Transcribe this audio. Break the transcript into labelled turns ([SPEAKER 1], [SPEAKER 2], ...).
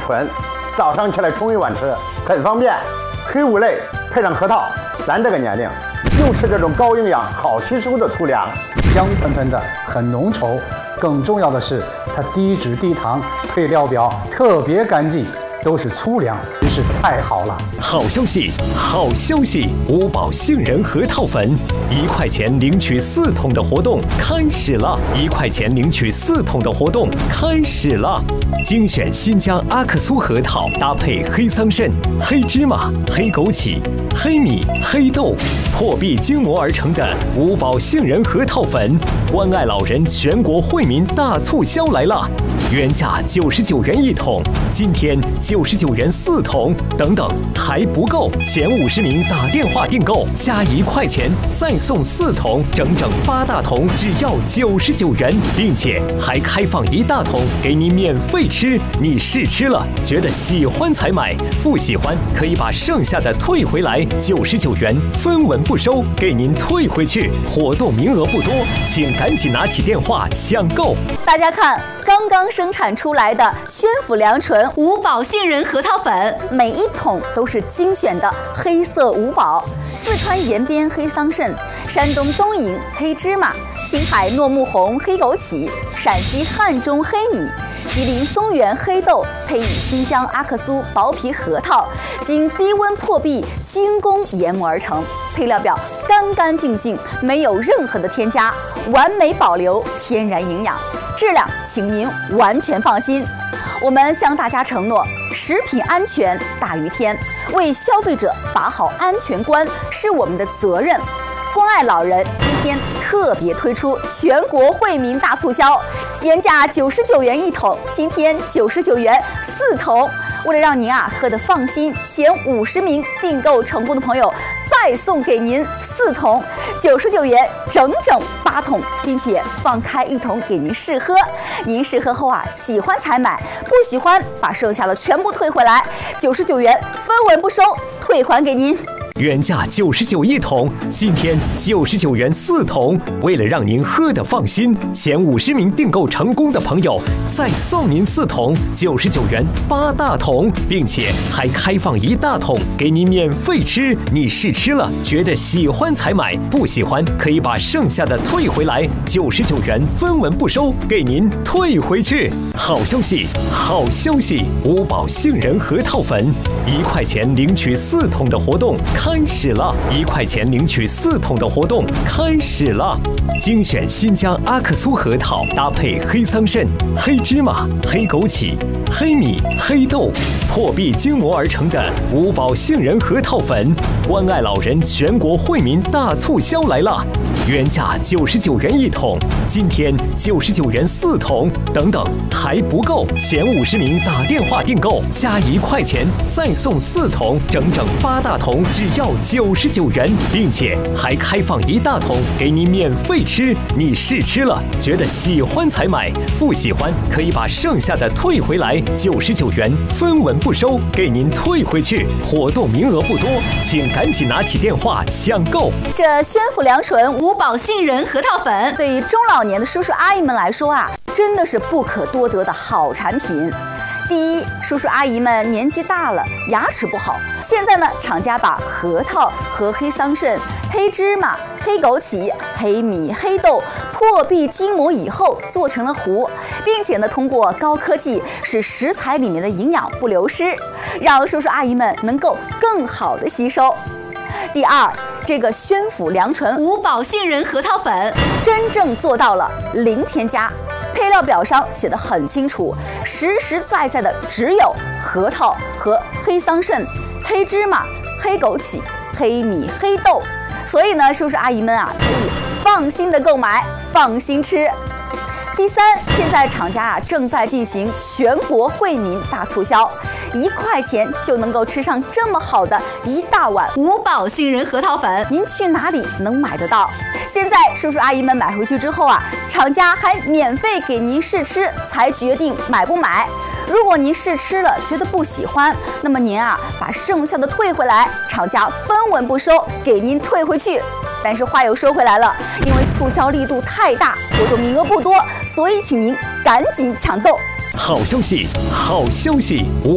[SPEAKER 1] 醇，早上起来冲一碗吃，很方便。黑五类配上核桃，咱这个年龄就吃这种高营养、好吸收的粗粮，
[SPEAKER 2] 香喷喷的，很浓稠。更重要的是，它低脂低糖，配料表特别干净，都是粗粮，真是太好了。
[SPEAKER 3] 好消息，好消息！五宝杏仁核桃粉，1块钱领取4桶的活动开始了！1块钱领取4桶的活动开始了！精选新疆阿克苏核桃，搭配黑桑葚、黑芝麻、黑枸杞、黑米、黑豆，破壁精磨而成的五宝杏仁核桃粉，关爱老人全国惠民大促销来了！原价99元1桶，今天99元4桶，等等还不够，前50名打电话订购加1块钱再送4桶，整整8大桶，只要99元，并且还开放1大桶给你免费吃。你试吃了，觉得喜欢才买，不喜欢可以把剩下的退回来，99元分文不收，给您退回去。活动名额不多，请赶紧拿起电话抢购。
[SPEAKER 4] 大家看，刚刚生产出来的宣府良醇五宝杏仁核桃粉，每一桶都是精选的黑色五宝：四川延边黑桑葚、山东东营黑芝麻、青海糯木红黑枸杞、陕西汉中黑米、吉林松原黑豆，配以新疆阿克苏薄皮核桃，经低温破壁精工研磨而成。配料表干干净净，没有任何的添加，完美保留天然营养，质量请您完全放心。我们向大家承诺，食品安全大于天，为消费者把好安全关是我们的责任。关爱老人今天特别推出全国惠民大促销，原价99元1桶，今天99元4桶。为了让您喝得放心，前50名订购成功的朋友再送给您4桶，99元整整8桶，并且放开1桶给您试喝。您试喝后喜欢才买，不喜欢把剩下的全部退回来，99元分文不收，退还给您。
[SPEAKER 3] 原价991桶，今天99元4桶。为了让您喝得放心，前50名订购成功的朋友再送您4桶，99元8大桶，并且还开放1大桶给您免费吃。你试吃了，觉得喜欢才买，不喜欢可以把剩下的退回来，99元分文不收，给您退回去。好消息，好消息！五宝杏仁核桃粉，1块钱领取4桶的活动开始了！1块钱领取4桶的活动开始了！精选新疆阿克苏核桃，搭配黑桑葚、黑芝麻、黑枸杞、黑米、黑豆，破壁精磨而成的五宝杏仁核桃粉，关爱老人全国惠民大促销来了！原价99元1桶，今天99元4桶，等等还不够，前50名打电话订购加1块钱再送4桶，整整8大桶，只要99元，并且还开放1大桶给您免费吃。你试吃了，觉得喜欢才买，不喜欢可以把剩下的退回来，99元分文不收，给您退回去。活动名额不多，请赶紧拿起电话抢购。
[SPEAKER 4] 这宣府良醇五宝杏仁核桃粉，对于中老年的叔叔阿姨们来说真的是不可多得的好产品。第一，叔叔阿姨们年纪大了，牙齿不好，现在呢，厂家把核桃和黑桑葚、黑芝麻、黑枸杞、黑米、黑豆破壁精磨以后做成了糊，并且呢，通过高科技使食材里面的营养不流失，让叔叔阿姨们能够更好的吸收。第二，这个宣府良醇五宝杏仁核桃粉真正做到了零添加。配料表上写得很清楚，实实在在的只有核桃和黑桑葚、黑芝麻、黑枸杞、黑米、黑豆，所以呢，叔叔阿姨们可以放心的购买，放心吃。第三，现在厂家正在进行全国惠民大促销，1块钱就能够吃上这么好的1大碗五宝杏仁核桃粉，您去哪里能买得到？现在叔叔阿姨们买回去之后厂家还免费给您试吃，才决定买不买。如果您试吃了觉得不喜欢，那么您把剩下的退回来，厂家分文不收，给您退回去。但是话又说回来了，因为促销力度太大，活动名额不多，所以请您赶紧抢购。
[SPEAKER 3] 好消息，好消息！